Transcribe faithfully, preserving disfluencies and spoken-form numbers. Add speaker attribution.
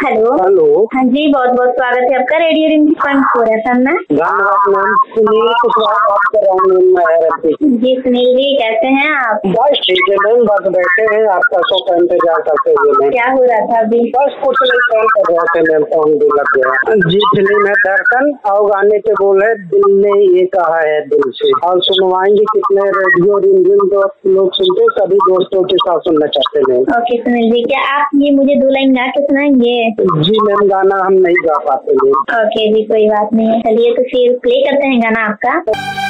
Speaker 1: Hello
Speaker 2: hello.
Speaker 1: हाँ जी, बहुत बहुत स्वागत है आपका रेडियो रिंग पूरा एफएम में।
Speaker 2: मैम सुनील कुशवाहा बात कर रहा हूँ मैम।
Speaker 1: जी सुनील जी, कैसे हैं आप?
Speaker 2: बस ठीक है मैम, बस बैठे हैं आपका शो का इंतजार करते हुए मैम।
Speaker 1: क्या हो रहा था अभी?
Speaker 2: बस कुछ नहीं, फोन कर रहे थे मैम, फोन भी लग गया। जी फिल्म है दर्शन और गाने के बोल है दिल ने ये कहा है दिल से, और सुनवाएंगे कितने रेडियो रिंग जो लोग सुनते सभी दोस्तों के साथ सुनना चाहते हैं।
Speaker 1: ओके सुनील जी, क्या आप ये मुझे दो लाइन गा के सुनाएंगे?
Speaker 2: जी मैम, गाना हम नहीं गा पाते मैम।
Speaker 1: ओके जी, कोई बात नहीं है। चलिए तो फिर प्ले करते हैं गाना आपका।